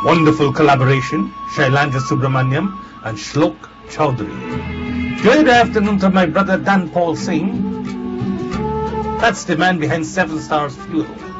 Wonderful collaboration, Shailendra Subramaniam and Shlok Chowdhury. Good afternoon to my brother Dan Paul Singh. That's the man behind 7 Stars Fuel.